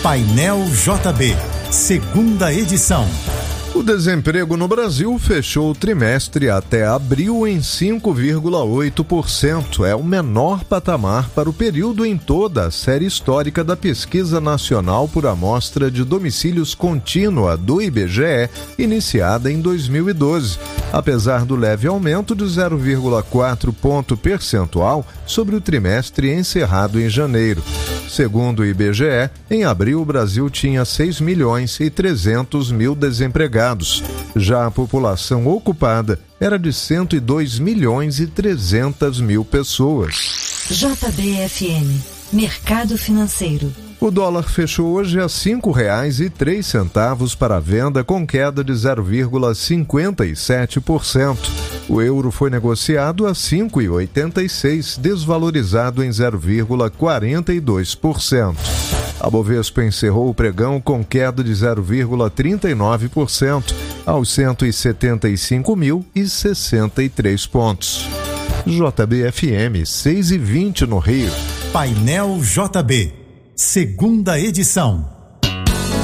Painel JB, segunda edição. O desemprego no Brasil fechou o trimestre até abril em 5,8%. É o menor patamar para o período em toda a série histórica da Pesquisa Nacional por Amostra de Domicílios Contínua do IBGE, iniciada em 2012, apesar do leve aumento de 0,4 ponto percentual sobre o trimestre encerrado em janeiro. Segundo o IBGE, em abril o Brasil tinha 6.300.000 desempregados. Já a população ocupada era de 102.300.000 pessoas. JBFM, Mercado Financeiro. O dólar fechou hoje a R$ 5,03 para a venda, com queda de 0,57%. O euro foi negociado a 5,86, desvalorizado em 0,42%. A Bovespa encerrou o pregão com queda de 0,39%, aos 175.063 pontos. JBFM 6,20 no Rio. Painel JB, segunda edição.